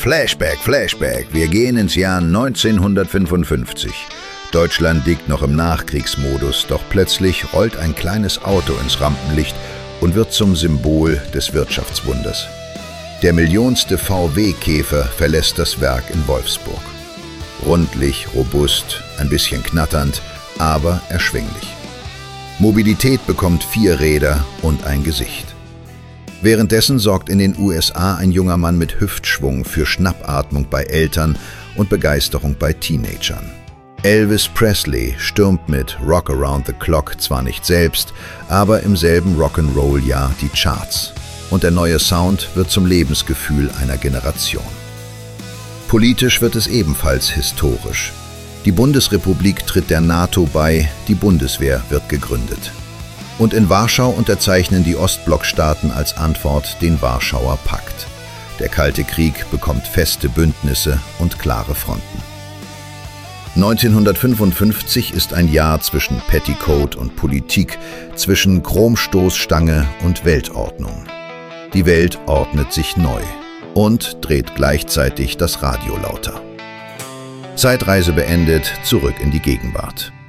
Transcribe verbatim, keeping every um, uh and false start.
Flashback, Flashback. Wir gehen ins Jahr neunzehnhundertfünfundfünfzig. Deutschland liegt noch im Nachkriegsmodus, doch plötzlich rollt ein kleines Auto ins Rampenlicht und wird zum Symbol des Wirtschaftswunders. Der millionste V W-Käfer verlässt das Werk in Wolfsburg. Rundlich, robust, ein bisschen knatternd, aber erschwinglich. Mobilität bekommt vier Räder und ein Gesicht. Währenddessen sorgt in den U S A ein junger Mann mit Hüftschwung für Schnappatmung bei Eltern und Begeisterung bei Teenagern. Elvis Presley stürmt mit Rock Around the Clock zwar nicht selbst, aber im selben Rock'n'Roll-Jahr die Charts. Und der neue Sound wird zum Lebensgefühl einer Generation. Politisch wird es ebenfalls historisch. Die Bundesrepublik tritt der NATO bei, die Bundeswehr wird gegründet. Und in Warschau unterzeichnen die Ostblockstaaten als Antwort den Warschauer Pakt. Der Kalte Krieg bekommt feste Bündnisse und klare Fronten. neunzehnhundertfünfundfünfzig ist ein Jahr zwischen Petticoat und Politik, zwischen Chromstoßstange und Weltordnung. Die Welt ordnet sich neu und dreht gleichzeitig das Radio lauter. Zeitreise beendet, zurück in die Gegenwart.